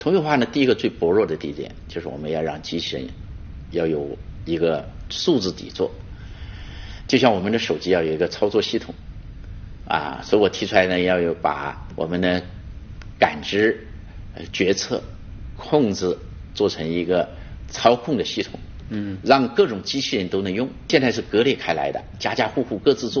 通用化呢，第一个最薄弱的地点就是我们要让机器人要有一个数字底座，就像我们的手机要有一个操作系统啊，所以我提出来呢，要有把我们的感知、决策、控制做成一个操控的系统，让各种机器人都能用。现在是割裂开来的，家家户户各自做。